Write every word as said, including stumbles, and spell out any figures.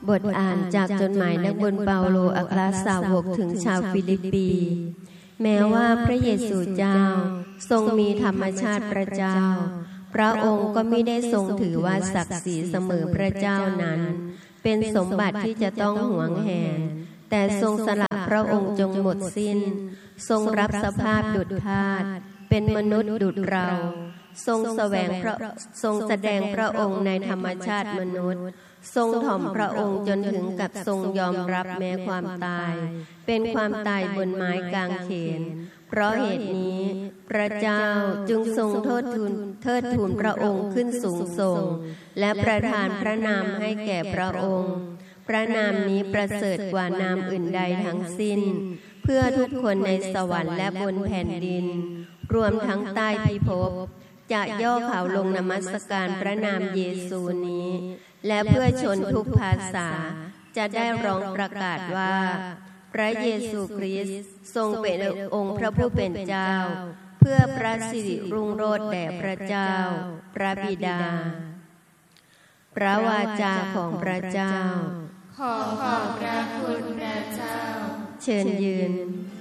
บทอ่านจากจดหมายนักบุญเปาโลอัครสาวกถึงชาวฟิลิปปีแม้ว่าพระเยซูเจ้าทรงมีธรรมชาติพระเจ้าพระองค์ก็ไม่ได้ทรงถือว่าศักดิ์ศรีเสมอพระเจ้านั้นเป็นสมบัติที่จะต้องหวงแหนแต่ทรงสละพระองค์จงหมดสิ้นทรงรับสภาพดุจทาสเป็นมนุษย์ดุจเราทรงแสวงพระทรงแสดงพระองค์ในธรรมชาติมนุษย์ทรงถ่อมพระองค์จนถึงกับทรงยอมรับแม้ความตายเป็นความตายบนไม้กางเขนเพราะเหตุนี้พระเจ้าจึงทรงเทิดทูนเทิดทูนพระองค์ขึ้นสูงส่งและประทานพระนามให้แก่พระองค์พระนามนี้ประเสริฐกว่านามอื่นใดทั้งสิ้นเพื่อทุกคนในสวรรค์และบนแผ่นดินรวมทั้งใต้พิภพจะย่อเขาลงนมัสการพระนามเยซูนี้และเพื่อชนทุกภาษาจะได้ร้องประกาศว่าพระเยซูคริสต์ทรงเป็นองค์พระผู้เป็นเจ้าเพื่อพระสิริรุ่งโรจน์แด่พระเจ้าพระบิดาพระวาจาของพระเจ้าขอขอบพระคุณพระเจ้าเชิญยืน